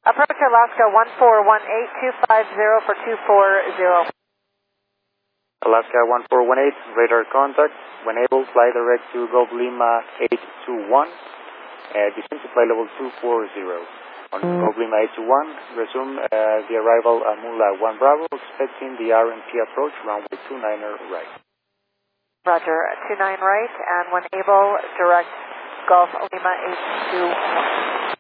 Approach Alaska 1418-250 for 240. Alaska 1418, radar contact. When able, fly direct to Golf Lima 821. Descend to flight level 240. On Golf Lima 821, resume the arrival at Mula 1 Bravo, expecting the RMP approach, runway 29er right. Roger, 29 right, and when able, direct Golf Lima 821.